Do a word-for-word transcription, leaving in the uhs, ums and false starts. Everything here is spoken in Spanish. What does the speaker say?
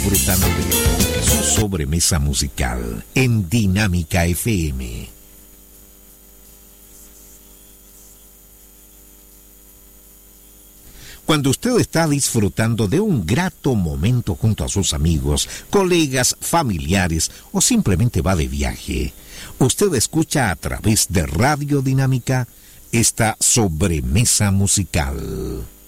disfrutando de su sobremesa musical en Dinámica F M. Cuando usted está disfrutando de un grato momento junto a sus amigos, colegas, familiares o simplemente va de viaje, usted escucha a través de Radio Dinámica esta sobremesa musical.